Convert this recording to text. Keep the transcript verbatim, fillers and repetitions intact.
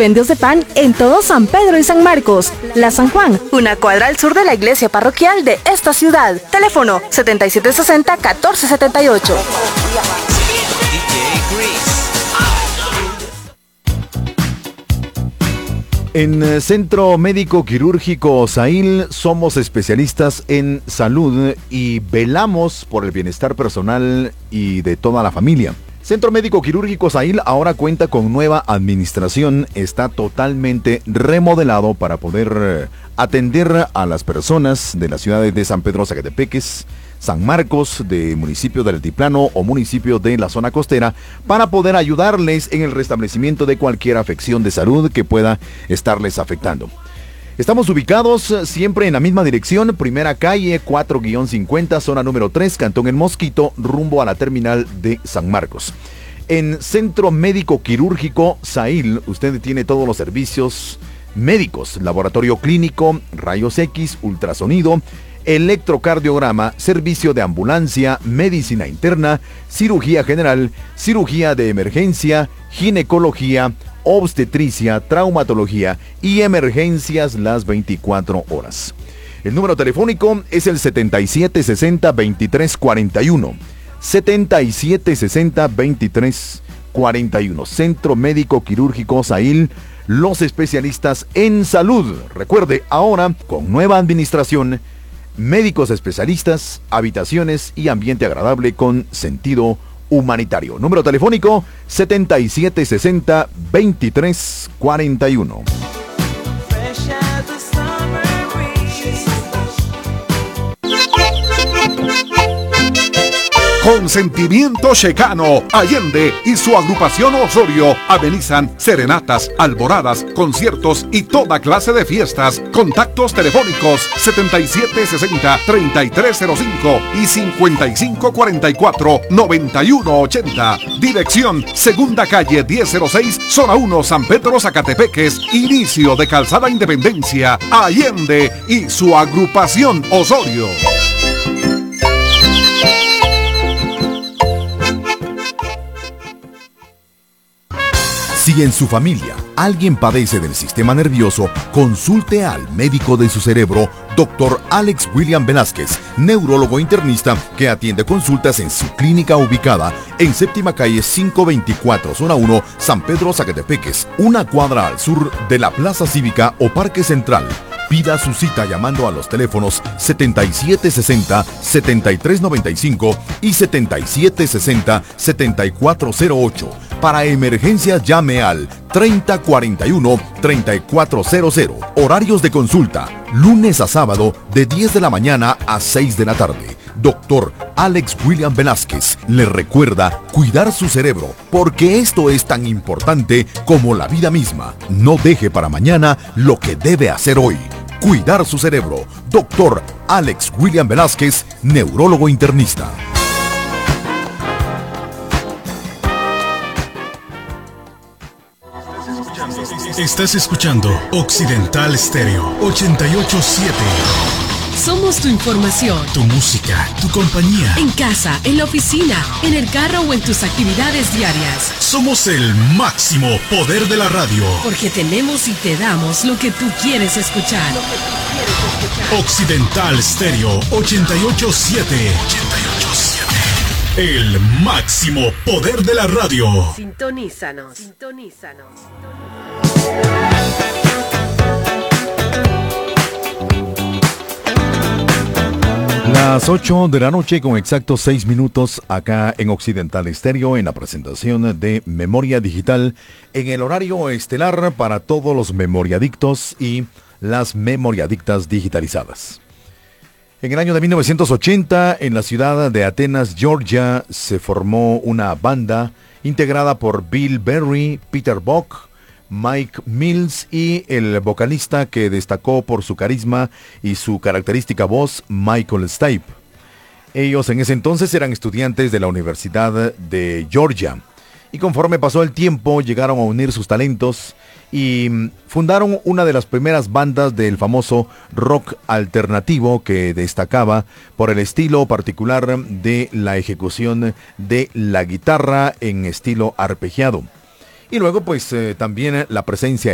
expendios de pan en todo San Pedro y San Marcos. La San Juan, una cuadra al sur de la iglesia parroquial de esta ciudad. Teléfono setenta y siete sesenta, catorce setenta y ocho. En Centro Médico Quirúrgico Sail somos especialistas en salud y velamos por el bienestar personal y de toda la familia. Centro Médico Quirúrgico Sail ahora cuenta con nueva administración, está totalmente remodelado para poder atender a las personas de las ciudades de San Pedro Zacatepeques, San Marcos, de municipio del Altiplano o municipio de la zona costera, para poder ayudarles en el restablecimiento de cualquier afección de salud que pueda estarles afectando. Estamos ubicados siempre en la misma dirección, primera calle cuatro cincuenta, zona número tres, Cantón El Mosquito, rumbo a la terminal de San Marcos. En Centro Médico Quirúrgico Sail, usted tiene todos los servicios médicos, laboratorio clínico, rayos X, ultrasonido, electrocardiograma, servicio de ambulancia, medicina interna, cirugía general, cirugía de emergencia, ginecología, obstetricia, traumatología y emergencias las veinticuatro horas. El número telefónico es el setenta y siete sesenta, veintitrés cuarenta y uno. setenta y siete sesenta, veintitrés cuarenta y uno. Centro Médico Quirúrgico Sail, los especialistas en salud. Recuerde, ahora con nueva administración, médicos especialistas, habitaciones y ambiente agradable con sentido humanitario. Número telefónico setenta y siete sesenta, veintitrés cuarenta y uno. Consentimiento Checano, Allende y su agrupación Osorio amenizan serenatas, alboradas, conciertos y toda clase de fiestas. Contactos telefónicos setenta y siete sesenta, treinta y tres cero cinco y cincuenta y cinco cuarenta y cuatro, noventa y uno ochenta. Dirección Segunda Calle diez cero seis, Zona uno, San Pedro Zacatepeques. Inicio de Calzada Independencia, Allende y su agrupación Osorio. Si en su familia alguien padece del sistema nervioso, consulte al médico de su cerebro, doctor Alex William Velázquez, neurólogo internista que atiende consultas en su clínica ubicada en séptima calle quinientos veinticuatro, zona uno, San Pedro Zacatepeques, una cuadra al sur de la Plaza Cívica o Parque Central. Pida su cita llamando a los teléfonos setenta y siete sesenta, setenta y tres noventa y cinco y setenta y siete sesenta, setenta y cuatro cero ocho. Para emergencias llame al treinta cuarenta y uno, treinta y cuatro cero cero. Horarios de consulta, lunes a sábado de diez de la mañana a seis de la tarde. Doctor Alex William Velázquez le recuerda cuidar su cerebro, porque esto es tan importante como la vida misma. No deje para mañana lo que debe hacer hoy. Cuidar su cerebro. Doctor Alex William Velázquez, neurólogo internista. Estás escuchando Occidental Stereo ochenta y ocho punto siete. Somos tu información, tu música, tu compañía. En casa, en la oficina, en el carro o en tus actividades diarias. Somos el máximo poder de la radio. Porque tenemos y te damos lo que tú quieres escuchar. Lo que tú quieres escuchar. Occidental Stereo ochenta y ocho punto siete. ochenta y ocho punto siete. El máximo poder de la radio. Sintonízanos. Sintonízanos. Las ocho de la noche con exactos seis minutos acá en Occidental Estéreo en la presentación de Memoria Digital en el horario estelar para todos los memoriadictos y las memoriadictas digitalizadas. En el año de mil novecientos ochenta, en la ciudad de Atenas, Georgia, se formó una banda integrada por Bill Berry, Peter Buck, Mike Mills y el vocalista que destacó por su carisma y su característica voz, Michael Stipe. Ellos en ese entonces eran estudiantes de la Universidad de Georgia y conforme pasó el tiempo llegaron a unir sus talentos y fundaron una de las primeras bandas del famoso rock alternativo que destacaba por el estilo particular de la ejecución de la guitarra en estilo arpegiado. Y luego pues eh, también la presencia